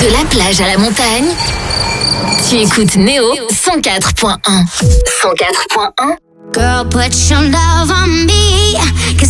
De la plage à la montagne, tu écoutes Néo 104.1. 104.1. Girl, put your love on me,